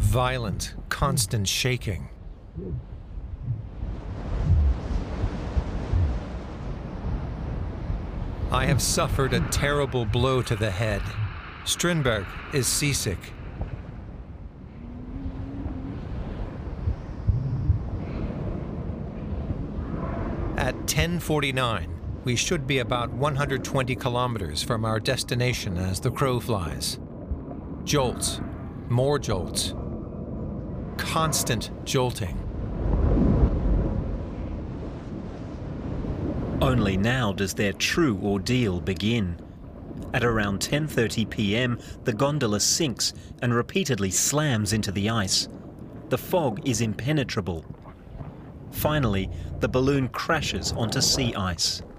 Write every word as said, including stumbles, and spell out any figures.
violent, constant shaking. I have suffered a terrible blow to the head. Strindberg is seasick. At ten forty-nine, we should be about one hundred twenty kilometers from our destination as the crow flies. Jolts, more jolts, constant jolting. Only now does their true ordeal begin. At around ten thirty p m, the gondola sinks and repeatedly slams into the ice. The fog is impenetrable. Finally, the balloon crashes onto sea ice.